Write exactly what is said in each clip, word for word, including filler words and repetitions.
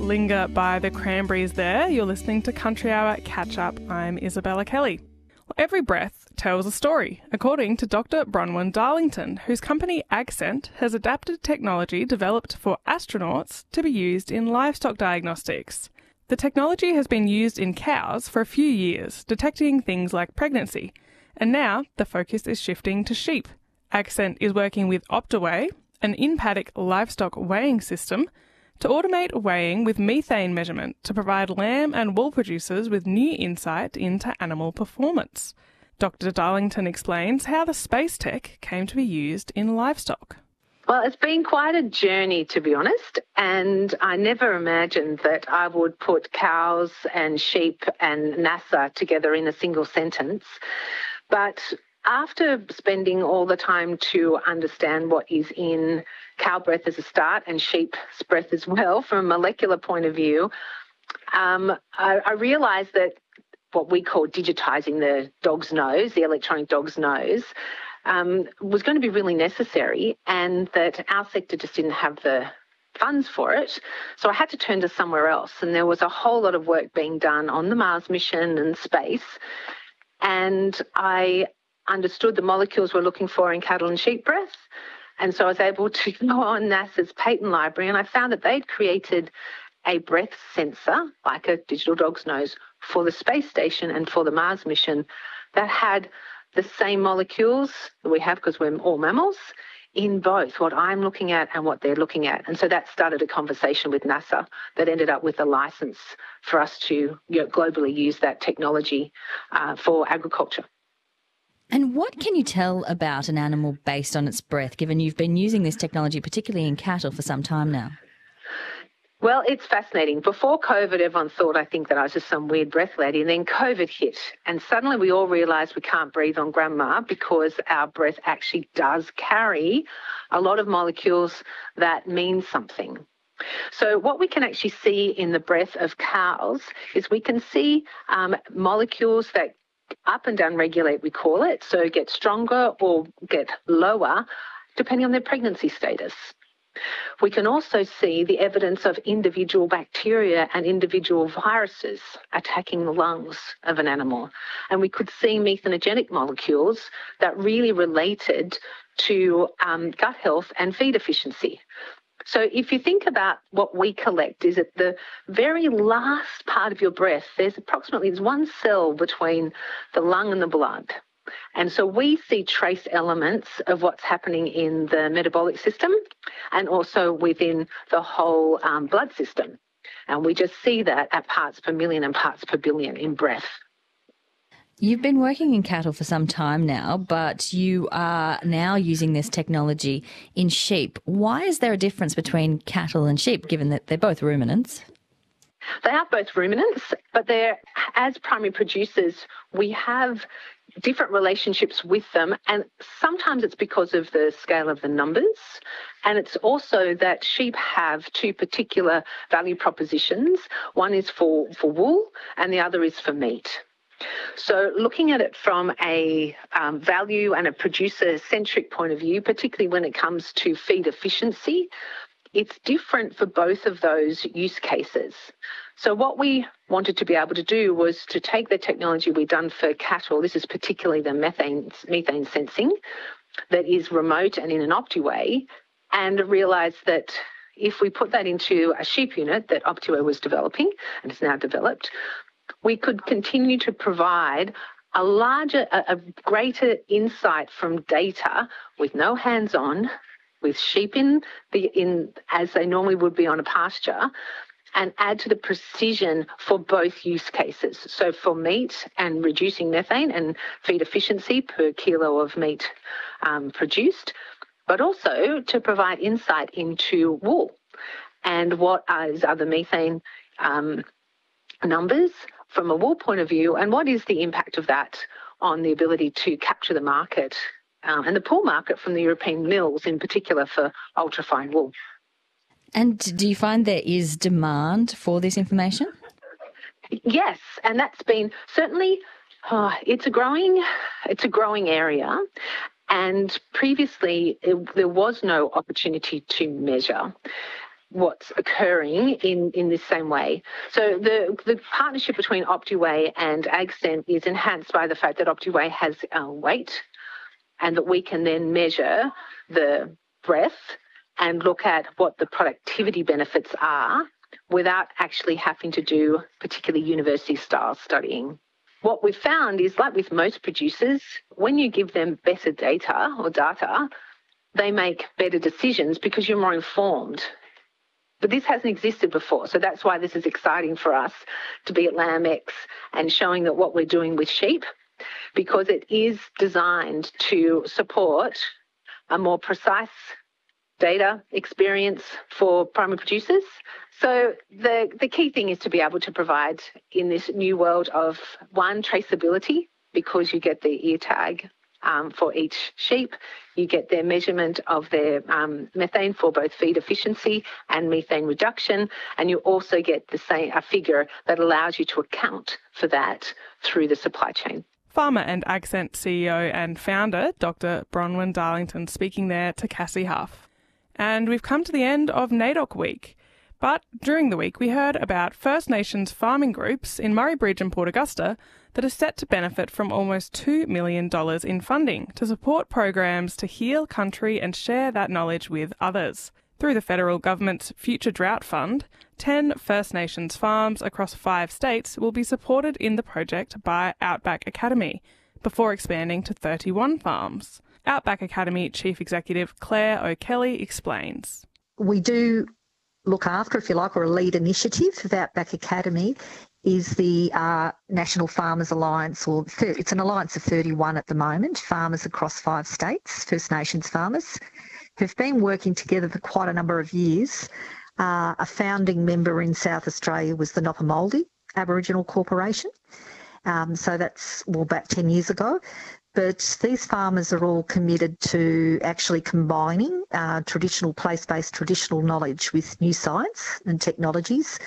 Linger by the Cranberries there. You're listening to Country Hour Catch Up. I'm Isabella Kelly. Well, every breath tells a story, according to Doctor Bronwyn Darlington, whose company Accent has adapted technology developed for astronauts to be used in livestock diagnostics. The technology has been used in cows for a few years, detecting things like pregnancy, and now the focus is shifting to sheep. Accent is working with Optiweigh, an in-paddock livestock weighing system, to automate weighing with methane measurement to provide lamb and wool producers with new insight into animal performance. Doctor Darlington explains how the space tech came to be used in livestock. Well, it's been quite a journey, to be honest, and I never imagined that I would put cows and sheep and NASA together in a single sentence. But after spending all the time to understand what is in cow breath as a start and sheep's breath as well from a molecular point of view, um, I, I realised that what we call digitising the dog's nose, the electronic dog's nose, um, was going to be really necessary, and that our sector just didn't have the funds for it. So I had to turn to somewhere else, and there was a whole lot of work being done on the Mars mission and space, and I understood the molecules we're looking for in cattle and sheep breath. And so I was able to go on NASA's patent library, and I found that they'd created a breath sensor, like a digital dog's nose, for the space station and for the Mars mission that had the same molecules that we have, because we're all mammals, in both what I'm looking at and what they're looking at. And so that started a conversation with NASA that ended up with a license for us to, you know, globally use that technology uh, for agriculture. And what can you tell about an animal based on its breath, given you've been using this technology, particularly in cattle, for some time now? Well, it's fascinating. Before COVID, everyone thought, I think, that I was just some weird breath lady, and then COVID hit, and suddenly we all realised we can't breathe on grandma because our breath actually does carry a lot of molecules that mean something. So what we can actually see in the breath of cows is we can see um, molecules that up and down regulate, we call it, so get stronger or get lower depending on their pregnancy status. We can also see the evidence of individual bacteria and individual viruses attacking the lungs of an animal. And we could see methanogenic molecules that really related to um, gut health and feed efficiency. So if you think about what we collect, is at the very last part of your breath, there's approximately there's one cell between the lung and the blood. And so we see trace elements of what's happening in the metabolic system and also within the whole um, blood system. And we just see that at parts per million and parts per billion in breath. You've been working in cattle for some time now, but you are now using this technology in sheep. Why is there a difference between cattle and sheep, given that they're both ruminants? They are both ruminants, but they're, as primary producers, we have different relationships with them, and sometimes it's because of the scale of the numbers, and it's also that sheep have two particular value propositions. One is for, for wool and the other is for meat. So looking at it from a um, value and a producer-centric point of view, particularly when it comes to feed efficiency, it's different for both of those use cases. So what we wanted to be able to do was to take the technology we've done for cattle, this is particularly the methane, methane sensing, that is remote and in an Optiweigh, and realise that if we put that into a sheep unit that Optiweigh was developing and is now developed, we could continue to provide a larger, a, a greater insight from data with no hands-on, with sheep in the in as they normally would be on a pasture, and add to the precision for both use cases. So for meat and reducing methane and feed efficiency per kilo of meat um, produced, but also to provide insight into wool and what is other methane um, numbers from a wool point of view, and what is the impact of that on the ability to capture the market um, and the pool market from the European mills in particular for ultrafine wool. And do you find there is demand for this information? Yes, and that's been certainly, oh, it's a growing, it's a growing area. And previously, it, there was no opportunity to measure. what's occurring in, in this same way. So the, the partnership between Optiway and AgScent is enhanced by the fact that Optiway has uh, weight, and that we can then measure the breadth and look at what the productivity benefits are without actually having to do particularly university-style studying. What we've found is, like with most producers, when you give them better data or data, they make better decisions because you're more informed. But this hasn't existed before, so that's why this is exciting for us to be at LambX and showing that what we're doing with sheep, because it is designed to support a more precise data experience for primary producers. So the, the key thing is to be able to provide in this new world of, one, traceability, because you get the ear tag um, for each sheep. You get their measurement of their um, methane for both feed efficiency and methane reduction, and you also get the same a figure that allows you to account for that through the supply chain. Farmer and AgScent C E O and founder, Doctor Bronwyn Darlington, speaking there to Cassie Huff. And we've come to the end of NAIDOC Week. But during the week, we heard about First Nations farming groups in Murray Bridge and Port Augusta that are set to benefit from almost two million dollars in funding to support programs to heal country and share that knowledge with others. Through the federal government's Future Drought Fund, ten First Nations farms across five states will be supported in the project by Outback Academy, before expanding to thirty-one farms. Outback Academy Chief Executive Claire O'Kelly explains. We do look after, if you like, or a lead initiative of Outback Academy is the uh, National Farmers Alliance, or it's an alliance of thirty-one at the moment, farmers across five states, First Nations farmers, who've been working together for quite a number of years. Uh, a founding member in South Australia was the Nopamoldi Aboriginal Corporation. Um, so that's, well, back ten years ago. But these farmers are all committed to actually combining uh, traditional place-based traditional knowledge with new science and technologies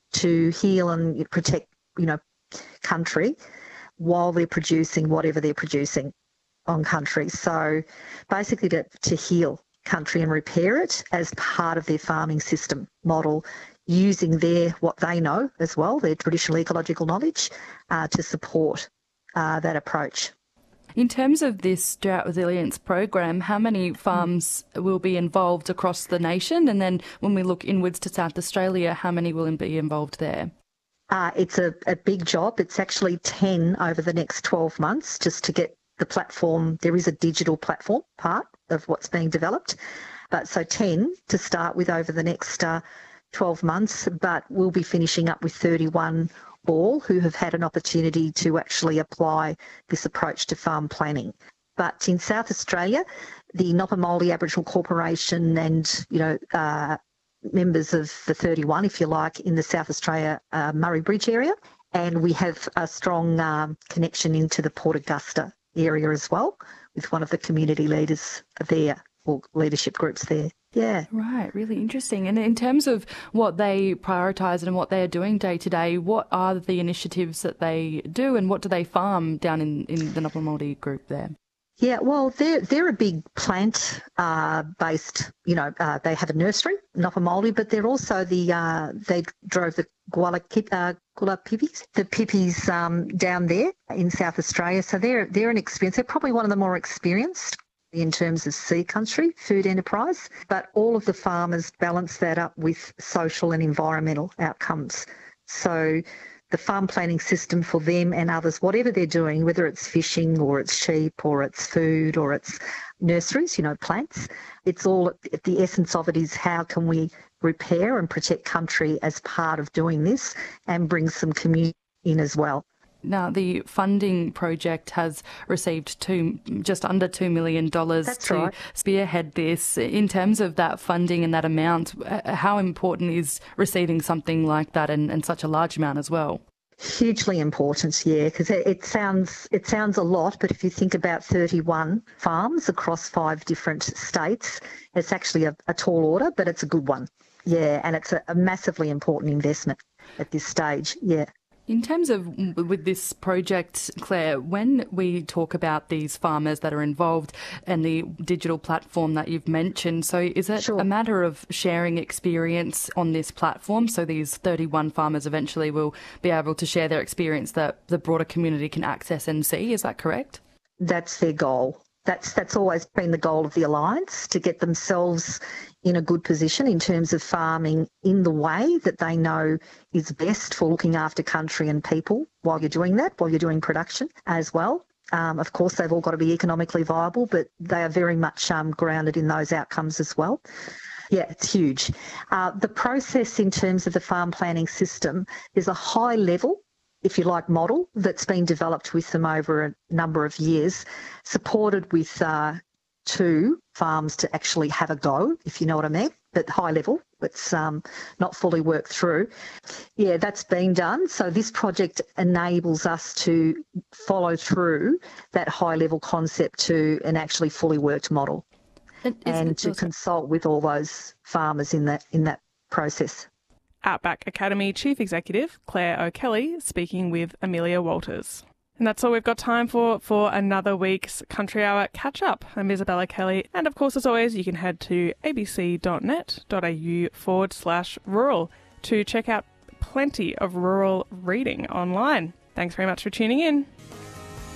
to heal and protect, you know, country while they're producing whatever they're producing on country. So basically to, to heal country and repair it as part of their farming system model, using their, what they know as well, their traditional ecological knowledge, uh, to support uh, that approach. In terms of this drought resilience program, how many farms will be involved across the nation? And then when we look inwards to South Australia, how many will be involved there? Uh, it's a, a big job. It's actually ten over the next twelve months just to get the platform. There is a digital platform part of what's being developed. But so ten to start with over the next uh, twelve months, but we'll be finishing up with thirty-one all who have had an opportunity to actually apply this approach to farm planning. But in South Australia, the Nopamoldi Aboriginal Corporation and, you know, uh, members of the thirty-one, if you like, in the South Australia uh, Murray Bridge area. And we have a strong um, connection into the Port Augusta area as well with one of the community leaders there, or leadership groups there. Yeah. Right, really interesting. And in terms of what they prioritise and what they are doing day to day, what are the initiatives that they do and what do they farm down in, in the Nopamoldi group there? Yeah, well, they're, they're a big plant uh, based, you know, uh, they have a nursery, Nopamoldi, but they're also the, uh, they drove the Gula, uh, Gula Pipis, the Pipis um, down there in South Australia. So they're, they're an experience, they're probably one of the more experienced in terms of sea country, food enterprise, but all of the farmers balance that up with social and environmental outcomes. So the farm planning system for them and others, whatever they're doing, whether it's fishing or it's sheep or it's food or it's nurseries, you know, plants, it's all, the essence of it is how can we repair and protect country as part of doing this and bring some community in as well. Now, the funding project has received two, just under two million dollars That's to right. spearhead this. In terms of that funding and that amount, how important is receiving something like that and, and such a large amount as well? Hugely important, yeah, because it, it sounds it sounds a lot, but if you think about thirty-one farms across five different states, it's actually a, a tall order, but it's a good one. Yeah, and it's a, a massively important investment at this stage, yeah. In terms of with this project, Claire, when we talk about these farmers that are involved and the digital platform that you've mentioned, so is it Sure. a matter of sharing experience on this platform? So these thirty-one farmers eventually will be able to share their experience that the broader community can access and see. Is that correct? That's their goal. That's that's always been the goal of the Alliance, to get themselves in a good position in terms of farming in the way that they know is best for looking after country and people while you're doing that, while you're doing production as well. Um, of course, they've all got to be economically viable, but they are very much um, grounded in those outcomes as well. Yeah, it's huge. Uh, the process in terms of the farm planning system is a high level, if you like, model that's been developed with them over a number of years, supported with uh, two farms to actually have a go, if you know what I mean, but high level. It's um, not fully worked through. Yeah, that's been done. So this project enables us to follow through that high level concept to an actually fully worked model, And, is and it to also- consult with all those farmers in that in that process. Outback Academy Chief Executive Claire O'Kelly speaking with Amelia Walters. And that's all we've got time for for another week's Country Hour catch-up. I'm Isabella Kelly. And of course, as always, you can head to abc.net.au forward slash rural to check out plenty of rural reading online. Thanks very much for tuning in.